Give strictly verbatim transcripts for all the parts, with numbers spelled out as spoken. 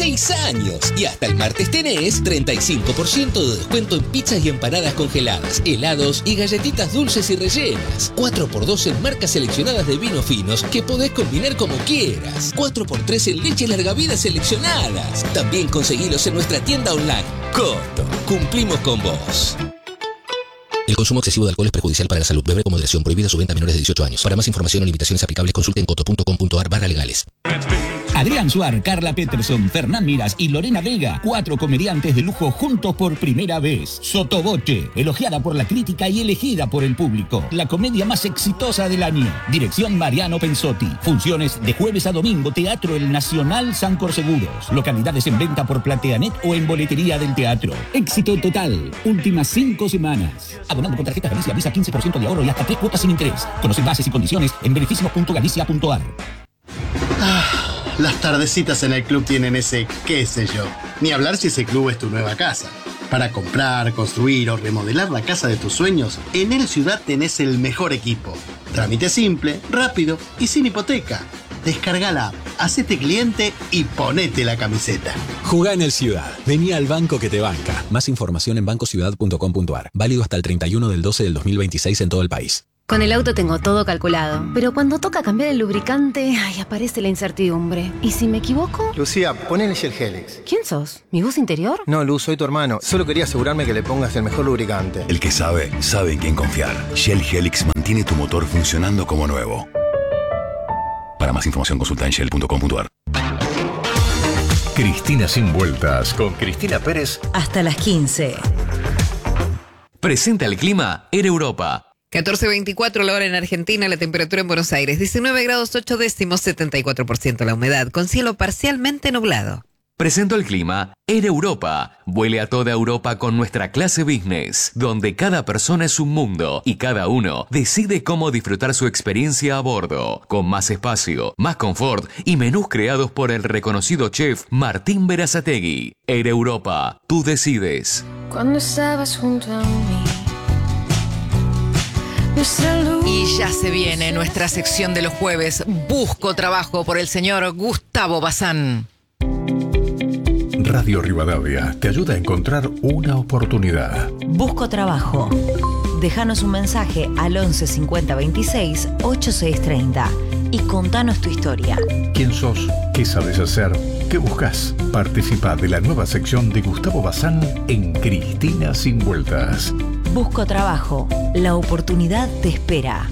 seis años. Y hasta el martes tenés treinta y cinco por ciento de descuento en pizzas y empanadas congeladas, helados y galletitas dulces y rellenas. cuatro por dos en marcas seleccionadas de vinos finos que podés combinar como quieras. cuatro por tres en leche larga vida seleccionadas. También conseguilos en nuestra tienda online. Coto, cumplimos con vos. El consumo excesivo de alcohol es perjudicial para la salud. Beber con moderación. Prohibida su venta a menores de dieciocho años. Para más información o limitaciones aplicables, consulte en coto punto com punto ar barra legales. Adrián Suar, Carla Peterson, Fernán Miras y Lorena Vega, cuatro comediantes de lujo juntos por primera vez. Sotoboche, elogiada por la crítica y elegida por el público. La comedia más exitosa del año. Dirección Mariano Pensotti. Funciones de jueves a domingo. Teatro El Nacional Sancor Seguros. Localidades en venta por Plateanet o en boletería del teatro. Éxito total. Últimas cinco semanas. Abonando con tarjeta Galicia Visa quince por ciento de ahorro y hasta tres cuotas sin interés. Conoce bases y condiciones en beneficios punto galicia punto ar. Ah, las tardecitas en el club tienen ese qué sé yo. Ni hablar si ese club es tu nueva casa. Para comprar, construir o remodelar la casa de tus sueños, en El Ciudad tenés el mejor equipo. Trámite simple, rápido y sin hipoteca. Descarga la app, hacete cliente y ponete la camiseta. Jugá en El Ciudad. Vení al banco que te banca. Más información en banco ciudad punto com punto ar. Válido hasta el treinta y uno del doce del dos mil veintiséis en todo el país. Con el auto tengo todo calculado, pero cuando toca cambiar el lubricante, ay, aparece la incertidumbre. ¿Y si me equivoco? Lucía, ponele Shell Helix. ¿Quién sos? ¿Mi voz interior? No, Luz, soy tu hermano. Solo quería asegurarme que le pongas el mejor lubricante. El que sabe, sabe en quién confiar. Shell Helix mantiene tu motor funcionando como nuevo. Para más información consulta en shell punto com punto ar. Cristina Sin Vueltas con Cristina Pérez. Hasta las quince. Presenta el clima Air Europa. catorce veinticuatro la hora en Argentina, la temperatura en Buenos Aires, diecinueve grados ocho décimos, setenta y cuatro por ciento la humedad, con cielo parcialmente nublado. Presento el clima Air Europa. Vuele a toda Europa con nuestra clase business, donde cada persona es un mundo y cada uno decide cómo disfrutar su experiencia a bordo, con más espacio, más confort y menús creados por el reconocido chef Martín Berazategui. Air Europa, tú decides. Cuando estabas junto a mí. Y ya se viene nuestra sección de los jueves. Busco trabajo por el señor Gustavo Bazán. Radio Rivadavia te ayuda a encontrar una oportunidad. Busco trabajo. Déjanos un mensaje al once cincuenta veintiséis ochenta y seis treinta y contanos tu historia. ¿Quién sos? ¿Qué sabes hacer? ¿Qué buscas? Participa de la nueva sección de Gustavo Bazán en Cristina Sin Vueltas. Busco trabajo. La oportunidad te espera.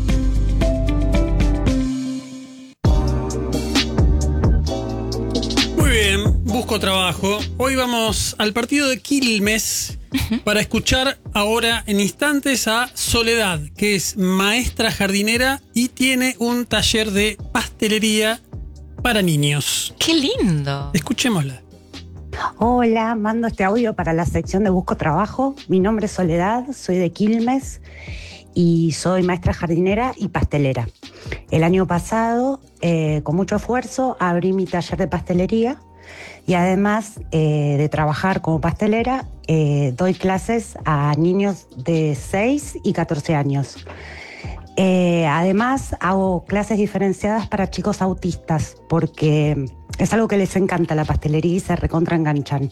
Muy bien, busco trabajo. Hoy vamos al partido de Quilmes para escuchar ahora en instantes a Soledad, que es maestra jardinera y tiene un taller de pastelería para niños. ¡Qué lindo! Escuchémosla. Hola, mando este audio para la sección de Busco Trabajo. Mi nombre es Soledad, soy de Quilmes y soy maestra jardinera y pastelera. El año pasado, eh, con mucho esfuerzo, abrí mi taller de pastelería y además eh, de trabajar como pastelera, eh, doy clases a niños de seis y catorce años. Eh, además, hago clases diferenciadas para chicos autistas porque es algo que les encanta la pastelería y se recontra enganchan.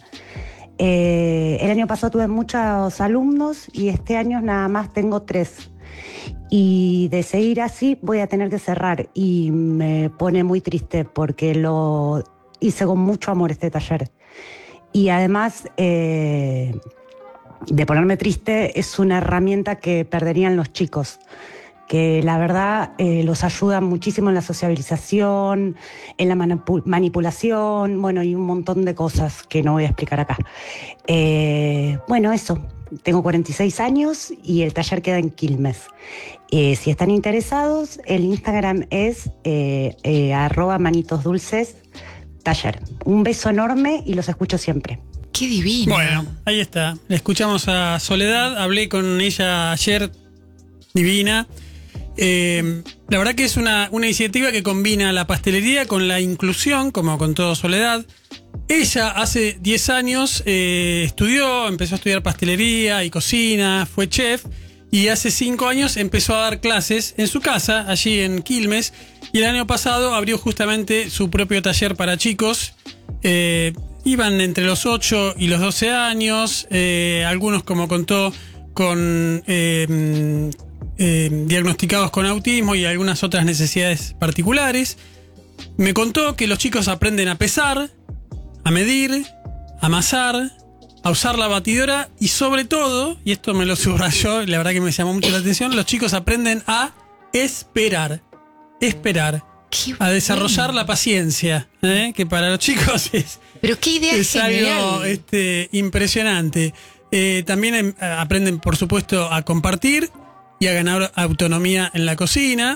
Eh, el año pasado tuve muchos alumnos y este año nada más tengo tres. Y de seguir así voy a tener que cerrar y me pone muy triste porque lo hice con mucho amor este taller. Y además eh, de ponerme triste es una herramienta que perderían los chicos, que la verdad eh, los ayuda muchísimo en la sociabilización, en la manipul- manipulación, bueno, y un montón de cosas que no voy a explicar acá. Eh, bueno, eso. Tengo cuarenta y seis años y el taller queda en Quilmes. Eh, si están interesados, el Instagram es eh, eh, arroba manitos dulces taller. Un beso enorme y los escucho siempre. ¡Qué divino! Bueno, ahí está. Le escuchamos a Soledad. Hablé con ella ayer. Divina. Eh, la verdad que es una, una iniciativa que combina la pastelería con la inclusión, como con todo Soledad. Ella hace diez años eh, estudió, empezó a estudiar pastelería y cocina, fue chef, y hace cinco años empezó a dar clases en su casa, allí en Quilmes, y el año pasado abrió justamente su propio taller para chicos. Eh, iban entre los ocho y los doce años, eh, algunos, como contó, con eh, eh, diagnosticados con autismo y algunas otras necesidades particulares. Me contó que los chicos aprenden a pesar, a medir, a amasar, a usar la batidora y sobre todo, y esto me lo subrayó, la verdad que me llamó mucho la atención, los chicos aprenden a esperar, esperar, a desarrollar la paciencia, ¿eh? Que para los chicos es, Pero qué idea es algo genial. este, impresionante. Eh, también em, aprenden, por supuesto, a compartir y a ganar autonomía en la cocina.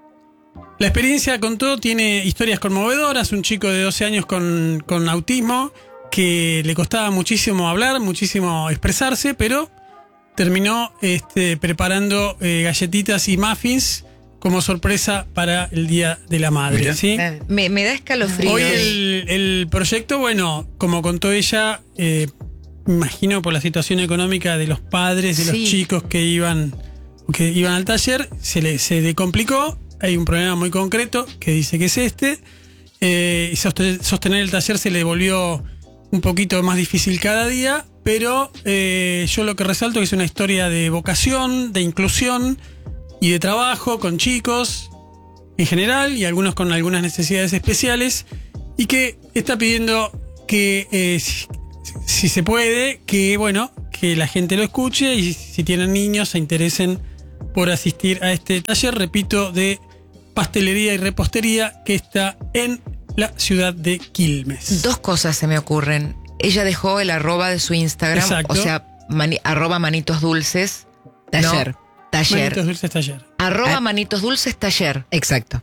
La experiencia, con todo, tiene historias conmovedoras. Un chico de doce años con, con autismo que le costaba muchísimo hablar, muchísimo expresarse, pero terminó este, preparando eh, galletitas y muffins como sorpresa para el Día de la Madre. ¿Sí? Me, me da escalofrío. Hoy el, el proyecto, bueno, como contó ella, eh, me imagino por la situación económica de los padres, de Sí. los chicos que iban, que iban al taller, se le se decomplicó. Hay un problema muy concreto que dice que es este. Eh, y soste- sostener el taller se le volvió un poquito más difícil cada día, pero eh, yo lo que resalto es que es una historia de vocación, de inclusión y de trabajo con chicos en general y algunos con algunas necesidades especiales, y que está pidiendo que, eh, si, si se puede, que bueno, que la gente lo escuche y si tienen niños se interesen por asistir a este taller, repito, de pastelería y repostería que está en la ciudad de Quilmes. Dos cosas se me ocurren. Ella dejó el arroba de su Instagram, Exacto. o sea, mani- arroba manitos dulces. Taller. No, taller. Manitos Dulces Taller. Arroba Ah. manitos dulces taller. Exacto.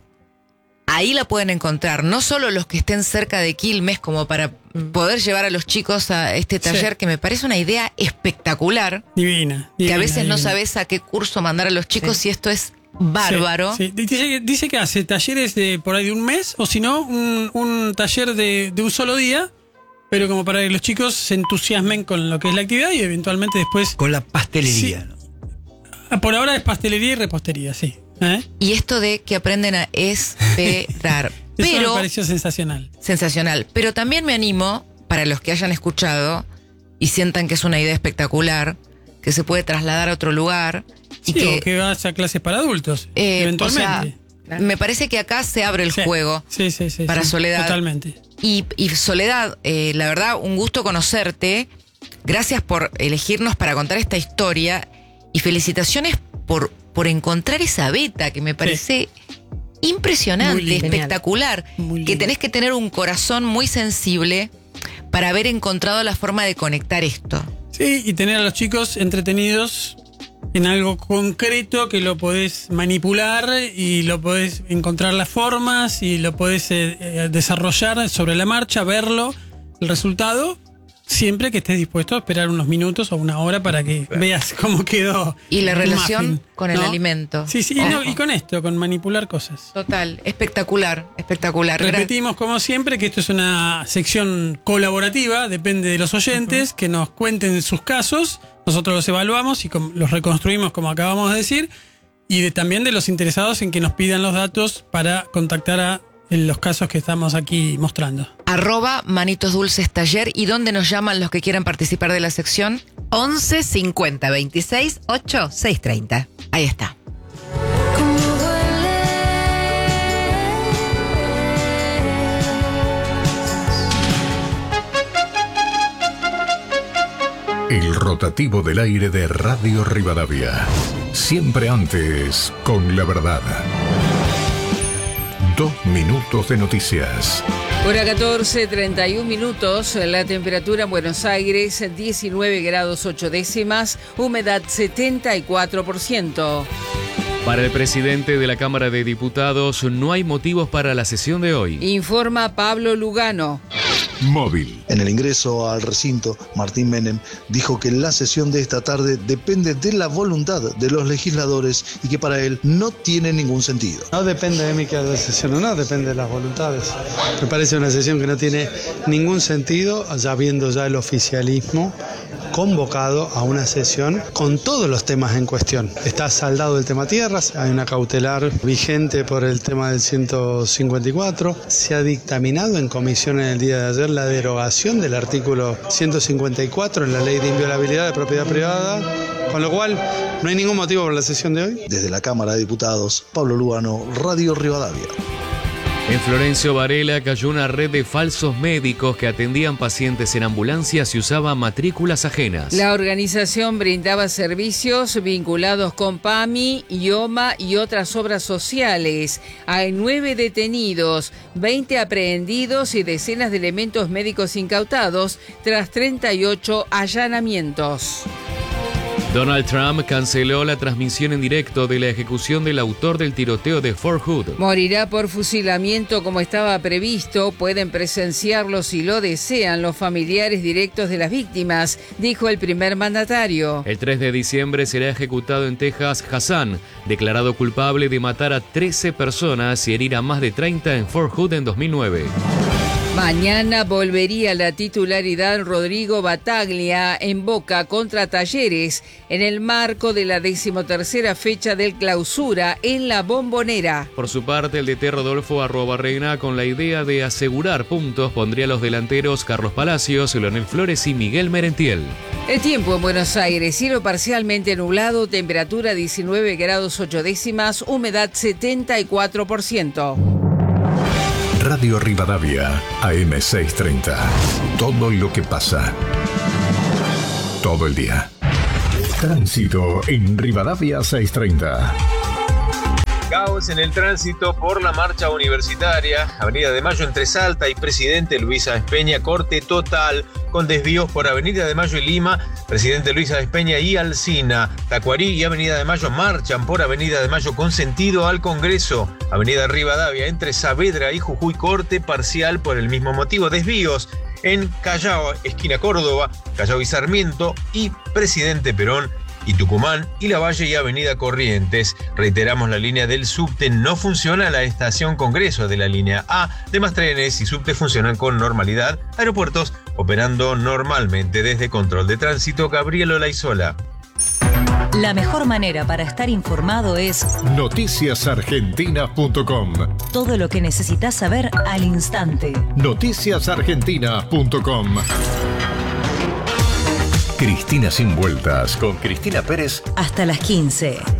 Ahí la pueden encontrar, no solo los que estén cerca de Quilmes, como para poder llevar a los chicos a este taller, Sí. que me parece una idea espectacular, Divina. que divina, a veces no divina. sabes a qué curso mandar a los chicos y esto es bárbaro. Sí, sí. Dice, que- dice que hace talleres de por ahí de un mes, o si no, un, un taller de, de un solo día, pero como para que los chicos se entusiasmen con lo que es la actividad y eventualmente después... Con la pastelería. Sí. ¿no? Ah, por ahora es pastelería y repostería, sí. ¿Eh? Y esto de que aprenden a esperar. Eso me Pero pareció sensacional. sensacional. Pero también me animo, para los que hayan escuchado y sientan que es una idea espectacular, que se puede trasladar a otro lugar y Sí, que, o que vas a clases para adultos, eh, eventualmente. o sea, me parece que acá se abre el Sí. juego Sí, sí, sí, para sí, Soledad. Totalmente. Y, y Soledad, eh, la verdad, un gusto conocerte. Gracias por elegirnos para contar esta historia y felicitaciones por, por encontrar esa beta que me parece impresionante, Muy lindo. espectacular. Muy Que lindo. tenés que tener un corazón muy sensible para haber encontrado la forma de conectar esto. Sí, y tener a los chicos entretenidos en algo concreto que lo podés manipular y lo podés encontrar las formas y lo podés eh, eh, desarrollar sobre la marcha, verlo, el resultado, siempre que estés dispuesto a esperar unos minutos o una hora para que veas cómo quedó. Y la un relación muffin, con el ¿no? alimento. Sí, sí, y, no, y con esto, con manipular cosas. Total, espectacular, espectacular. Gra- Repetimos como siempre que esto es una sección colaborativa, depende de los oyentes, que nos cuenten sus casos, nosotros los evaluamos y com- los reconstruimos como acabamos de decir, y de- también de los interesados en que nos pidan los datos para contactar a en los casos que estamos aquí mostrando. Arroba Manitos Dulces Taller. ¿Y dónde nos llaman los que quieran participar de la sección? once cincuenta veintiséis ocho seis treinta. Ahí está. El rotativo del aire de Radio Rivadavia. Siempre antes, con la verdad. Dos minutos de noticias. Hora catorce, treinta y un minutos, la temperatura en Buenos Aires diecinueve grados ocho décimas, humedad setenta y cuatro por ciento. Para el presidente de la Cámara de Diputados, no hay motivos para la sesión de hoy. Informa Pablo Lugano. Móvil. En el ingreso al recinto, Martín Menem dijo que la sesión de esta tarde depende de la voluntad de los legisladores y que para él no tiene ningún sentido. No depende de mí que haya sesión o no, depende de las voluntades. Me parece una sesión que no tiene ningún sentido, ya viendo ya el oficialismo convocado a una sesión con todos los temas en cuestión. Está saldado el tema tierra, tierras. Hay una cautelar vigente por el tema del ciento cincuenta y cuatro. Se ha dictaminado en comisión en el día de ayer la derogación del artículo ciento cincuenta y cuatro en la ley de inviolabilidad de propiedad privada, con lo cual no hay ningún motivo para la sesión de hoy. Desde la Cámara de Diputados, Pablo Lugano, Radio Rivadavia. En Florencio Varela cayó una red de falsos médicos que atendían pacientes en ambulancias y usaban matrículas ajenas. La organización brindaba servicios vinculados con PAMI, IOMA y otras obras sociales. Hay nueve detenidos, veinte aprehendidos y decenas de elementos médicos incautados tras treinta y ocho allanamientos. Donald Trump canceló la transmisión en directo de la ejecución del autor del tiroteo de Fort Hood. Morirá por fusilamiento como estaba previsto. Pueden presenciarlo si lo desean los familiares directos de las víctimas, dijo el primer mandatario. El tres de diciembre será ejecutado en Texas Hassan, declarado culpable de matar a trece personas y herir a más de treinta en Fort Hood en dos mil nueve. Mañana volvería la titularidad Rodrigo Bataglia en Boca contra Talleres en el marco de la decimotercera fecha del Clausura en la Bombonera. Por su parte, el D T Rodolfo Arruabarrena, con la idea de asegurar puntos, pondría a los delanteros Carlos Palacios, Leonel Flores y Miguel Merentiel. El tiempo en Buenos Aires, cielo parcialmente nublado, temperatura diecinueve grados ocho décimas, humedad setenta y cuatro por ciento. Radio Rivadavia, A M seiscientos treinta. Todo lo que pasa. Todo el día. Tránsito en Rivadavia seiscientos treinta. Caos en el tránsito por la marcha universitaria. Avenida de Mayo entre Salta y Presidente Luisa Espeña, corte total con desvíos por Avenida de Mayo y Lima, Presidente Luisa Espeña y Alsina. Tacuarí y Avenida de Mayo marchan por Avenida de Mayo con sentido al Congreso. Avenida Rivadavia entre Saavedra y Jujuy, corte parcial por el mismo motivo. Desvíos en Callao, esquina Córdoba, Callao y Sarmiento y Presidente Perón y Tucumán y Lavalle y Avenida Corrientes. Reiteramos, la línea del subte no funciona, la estación Congreso de la línea A. Demás trenes y subte funcionan con normalidad. Aeropuertos operando normalmente. Desde Control de Tránsito, Gabriel Olaizola. La mejor manera para estar informado es noticias argentinas punto com. Todo lo que necesitas saber al instante. noticias argentinas punto com. Cristina sin vueltas con Cristina Pérez. Hasta las quince.